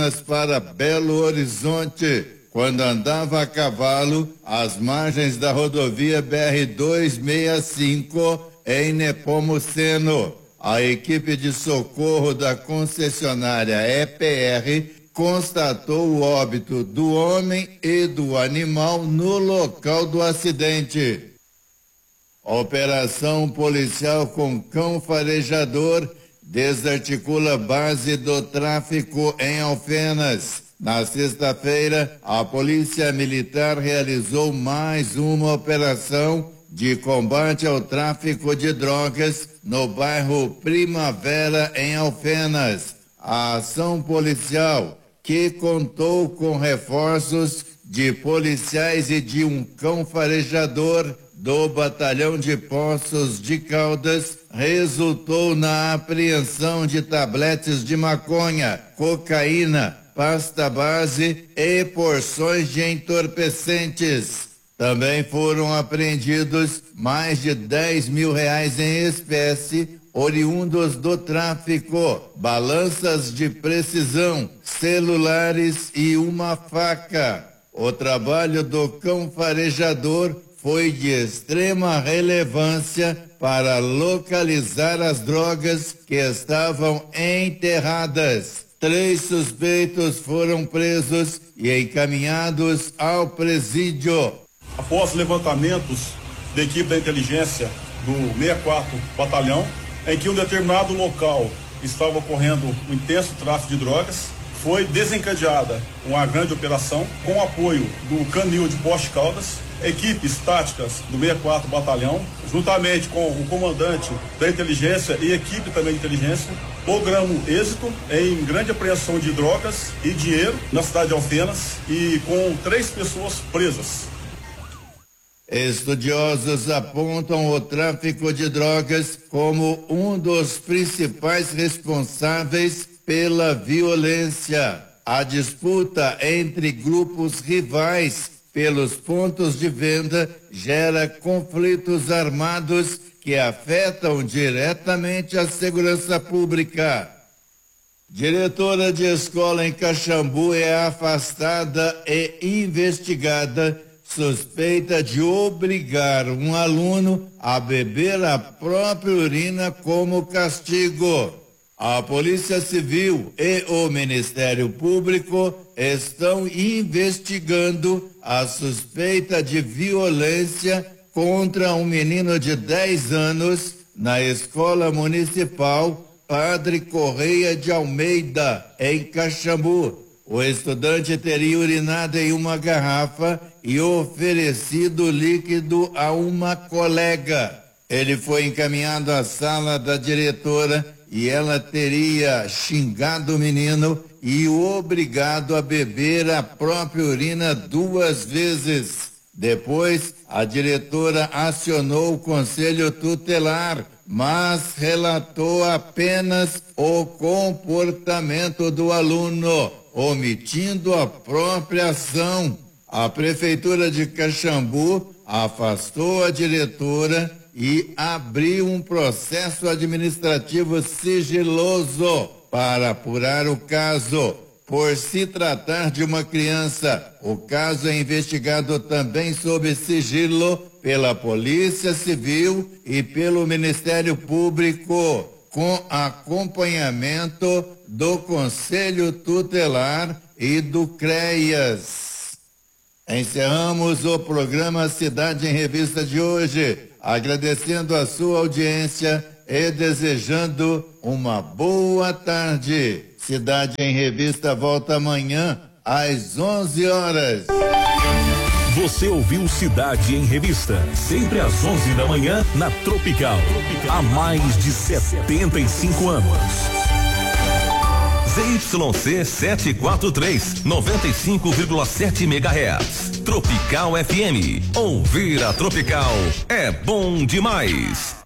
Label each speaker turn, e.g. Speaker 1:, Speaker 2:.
Speaker 1: para Belo Horizonte, quando andava a cavalo às margens da rodovia BR-265 em Nepomuceno. A equipe de socorro da concessionária EPR constatou o óbito do homem e do animal no local do acidente. Operação policial com cão farejador desarticula base do tráfico em Alfenas. Na sexta-feira, a Polícia Militar realizou mais uma operação de combate ao tráfico de drogas no bairro Primavera, em Alfenas. A ação policial, que contou com reforços de policiais e de um cão farejador do Batalhão de Poços de Caldas, resultou na apreensão de tabletes de maconha, cocaína, pasta base e porções de entorpecentes. Também foram apreendidos mais de R$10 mil em espécie, oriundos do tráfico, balanças de precisão, celulares e uma faca. O trabalho do cão farejador foi de extrema relevância para localizar as drogas que estavam enterradas. 3 suspeitos foram presos e encaminhados ao presídio.
Speaker 2: Após levantamentos da equipe da inteligência do 64 Batalhão, em que um determinado local estava ocorrendo um intenso tráfico de drogas, foi desencadeada uma grande operação com o apoio do Canil de Poços de Caldas, equipes táticas do 64 Batalhão, juntamente com o comandante da inteligência e equipe também de inteligência, logramos êxito em grande apreensão de drogas e dinheiro na cidade de Alfenas e com 3 pessoas presas.
Speaker 1: Estudiosos apontam o tráfico de drogas como um dos principais responsáveis pela violência. A disputa entre grupos rivais pelos pontos de venda gera conflitos armados que afetam diretamente a segurança pública. Diretora de escola em Caxambu é afastada e investigada, suspeita de obrigar um aluno a beber a própria urina como castigo. A Polícia Civil e o Ministério Público estão investigando a suspeita de violência contra um menino de 10 anos na Escola Municipal Padre Correia de Almeida, em Caxambu. O estudante teria urinado em uma garrafa e oferecido líquido a uma colega. Ele foi encaminhado à sala da diretora e ela teria xingado o menino e o obrigado a beber a própria urina 2 vezes. Depois, a diretora acionou o conselho tutelar, mas relatou apenas o comportamento do aluno, omitindo a própria ação. A Prefeitura de Caxambu afastou a diretora e abriu um processo administrativo sigiloso para apurar o caso. Por se tratar de uma criança, o caso é investigado também sob sigilo pela Polícia Civil e pelo Ministério Público, com acompanhamento do Conselho Tutelar e do CREAS. Encerramos o programa Cidade em Revista de hoje, agradecendo a sua audiência e desejando uma boa tarde. Cidade em Revista volta amanhã às 11 horas.
Speaker 3: Você ouviu Cidade em Revista, sempre às 11 da manhã na Tropical. Há mais de 75 anos. ZYC 743, 95,7 MHz. Tropical FM. Ouvir a Tropical é bom demais.